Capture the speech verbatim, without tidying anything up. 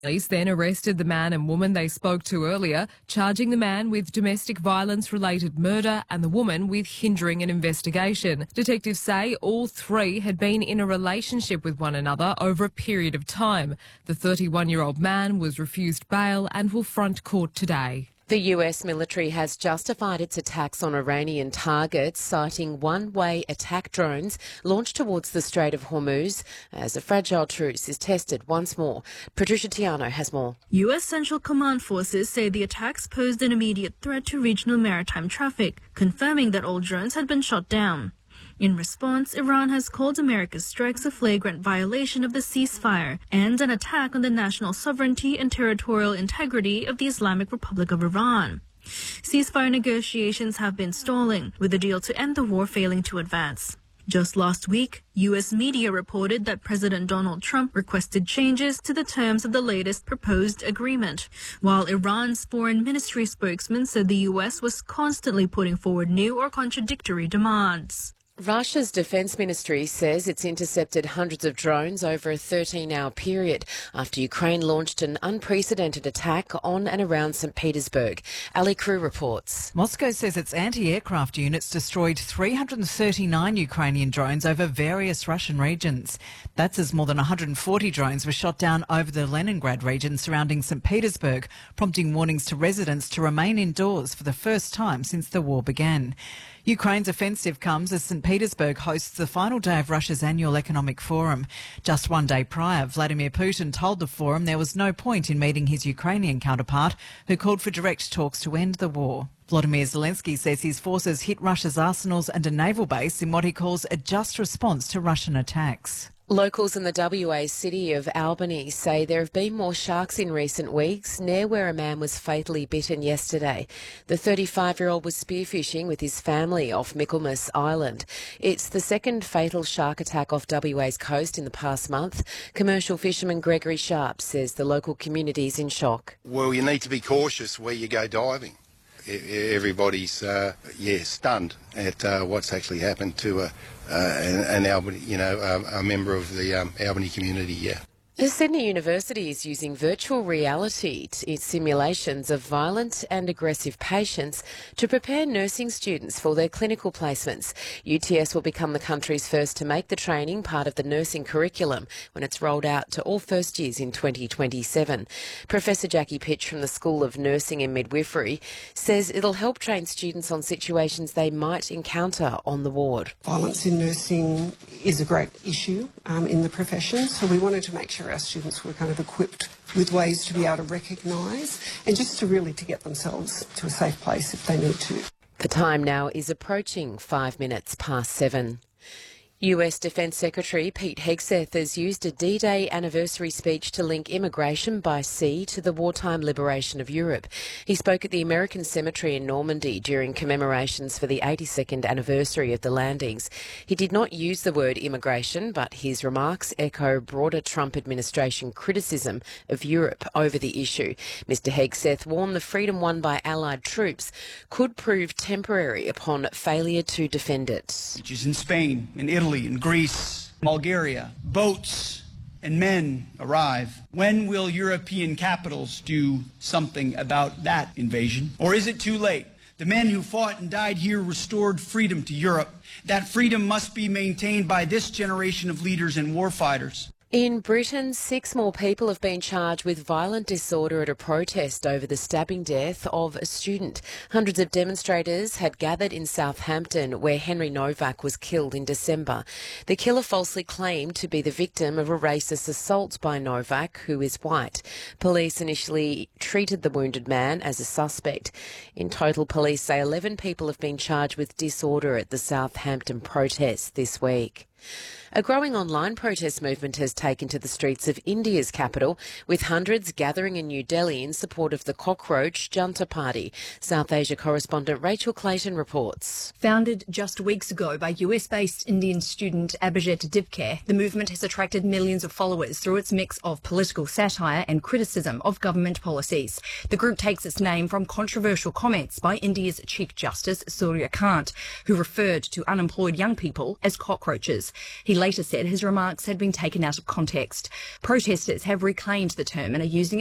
Police then arrested the man and woman they spoke to earlier, charging the man with domestic violence-related murder and the woman with hindering an investigation. Detectives say all three had been in a relationship with one another over a period of time. The thirty-one-year-old man was refused bail and will front court today. The U S military has justified its attacks on Iranian targets, citing one-way attack drones launched towards the Strait of Hormuz as a fragile truce is tested once more. Patricia Tiano has more. U S Central Command forces say the attacks posed an immediate threat to regional maritime traffic, confirming that all drones had been shot down. In response, Iran has called America's strikes a flagrant violation of the ceasefire and an attack on the national sovereignty and territorial integrity of the Islamic Republic of Iran. Ceasefire negotiations have been stalling, with the deal to end the war failing to advance. Just last week, U S media reported that President Donald Trump requested changes to the terms of the latest proposed agreement, while Iran's foreign ministry spokesman said the U S was constantly putting forward new or contradictory demands. Russia's defence ministry says it's intercepted hundreds of drones over a thirteen-hour period after Ukraine launched an unprecedented attack on and around Saint Petersburg. Ali Crew reports. Moscow says its anti-aircraft units destroyed three hundred thirty-nine Ukrainian drones over various Russian regions. That's as more than one hundred forty drones were shot down over the Leningrad region surrounding Saint Petersburg, prompting warnings to residents to remain indoors for the first time since the war began. Ukraine's offensive comes as Saint Petersburg hosts the final day of Russia's annual economic forum. Just one day prior, Vladimir Putin told the forum there was no point in meeting his Ukrainian counterpart, who called for direct talks to end the war. Volodymyr Zelensky says his forces hit Russia's arsenals and a naval base in what he calls a just response to Russian attacks. Locals in the W A city of Albany say there have been more sharks in recent weeks, near where a man was fatally bitten yesterday. The thirty-five-year-old was spearfishing with his family off Michaelmas Island. It's the second fatal shark attack off W A's coast in the past month. Commercial fisherman Gregory Sharp says the local community is in shock. Well, you need to be cautious where you go diving. Everybody's, uh, yeah, stunned at uh, what's actually happened to a, uh, an, an Albany, you know, um, a member of the um, Albany community, yeah. The Sydney University is using virtual reality in simulations of violent and aggressive patients to prepare nursing students for their clinical placements. U T S will become the country's first to make the training part of the nursing curriculum when it's rolled out to all first years in twenty twenty-seven. Professor Jackie Pitch from the School of Nursing and Midwifery says it'll help train students on situations they might encounter on the ward. Violence in nursing is a great issue um, in the profession, so we wanted to make sure our students were kind of equipped with ways to be able to recognise and just to really to get themselves to a safe place if they need to. The time now is approaching five minutes past seven. U S Defence Secretary Pete Hegseth has used a D-Day anniversary speech to link immigration by sea to the wartime liberation of Europe. He spoke at the American Cemetery in Normandy during commemorations for the eighty-second anniversary of the landings. He did not use the word immigration, but his remarks echo broader Trump administration criticism of Europe over the issue. Mister Hegseth warned the freedom won by Allied troops could prove temporary upon failure to defend it. Which is in Spain, in Italy, in Greece, Bulgaria, boats and men arrive. When will European capitals do something about that invasion? Or is it too late? The men who fought and died here restored freedom to Europe. That freedom must be maintained by this generation of leaders and warfighters. In Britain, six more people have been charged with violent disorder at a protest over the stabbing death of a student. Hundreds of demonstrators had gathered in Southampton, where Henry Novak was killed in December. The killer falsely claimed to be the victim of a racist assault by Novak, who is white. Police initially treated the wounded man as a suspect. In total, police say eleven people have been charged with disorder at the Southampton protest this week. A growing online protest movement has taken to the streets of India's capital, with hundreds gathering in New Delhi in support of the Cockroach Junta Party. South Asia correspondent Rachel Clayton reports. Founded just weeks ago by U S-based Indian student Abhijit Dibkar, the movement has attracted millions of followers through its mix of political satire and criticism of government policies. The group takes its name from controversial comments by India's Chief Justice Surya Kant, who referred to unemployed young people as cockroaches. States. He later said his remarks had been taken out of context. Protesters have reclaimed the term and are using it